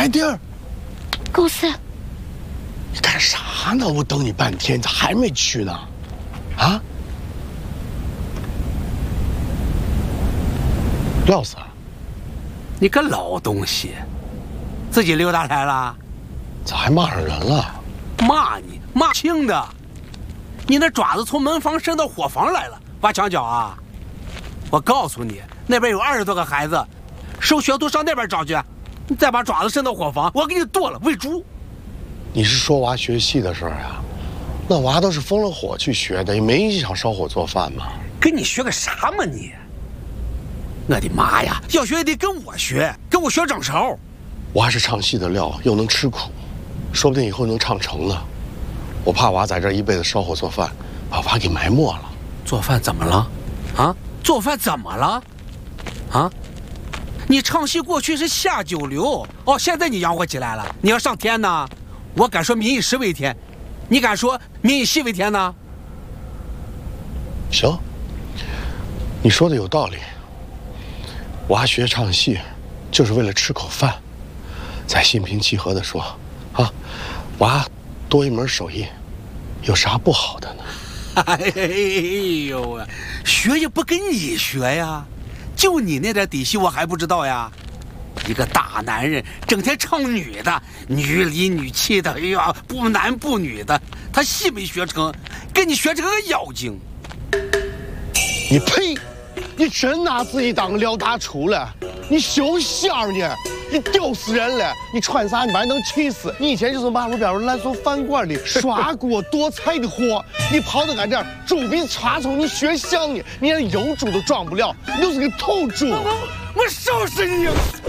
地儿。 公司。 你干啥呢？我等你半天，咋还没去呢？啊？廖子， 你个老东西，自己溜达来了？ 咋还骂上人了？ 骂你，骂轻的。你那爪子从门房伸到伙房来了，挖墙脚啊！我告诉你，那边有20多个孩子，收学徒上那边找去。你再把爪子伸到伙房，我给你剁了喂猪。 你是说娃学戏的事儿啊？那娃都是封了火去学的，也没想烧火做饭嘛。 跟你学个啥嘛你？我的妈呀！要学也得跟我学，跟我学掌勺。 我还是唱戏的料，又能吃苦，说不定以后能唱成呢。我怕娃在这一辈子烧火做饭，把娃给埋没了。 做饭怎么了？啊？做饭怎么了？啊？你唱戏过去是下九流哦，现在你养活起来了，你要上天呢？我敢说民以食为天，你敢说民以戏为天呢？ 行，你说的有道理。娃学唱戏，就是为了吃口饭。再心平气和地说，啊，娃多一门手艺，有啥不好的呢？ 哎呦啊，学也不跟你学呀，就你那点底细我还不知道呀。一个大男人整天唱女的，女里女气的，哎呀，不男不女的，他戏没学成，跟你学成个妖精。 你呸！你真拿自己当个廖大厨了？你休想呢！你丢死人了！你穿啥你把人能气死！你以前就是马路边烂熟饭馆里刷锅剁菜的货，你跑到俺这儿猪鼻插葱，你学像呢？你连油猪都装不了，你就是个土猪！ 我收拾你！